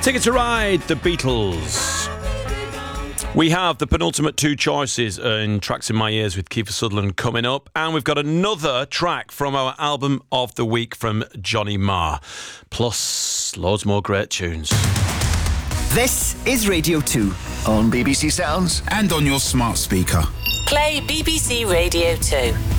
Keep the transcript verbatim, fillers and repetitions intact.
Ticket to Ride, The Beatles. We have the penultimate two choices in Tracks in My Ears with Kiefer Sutherland coming up, and we've got another track from our album of the week from Johnny Marr, plus loads more great tunes. This is Radio two on B B C Sounds and on your smart speaker. Play B B C Radio two.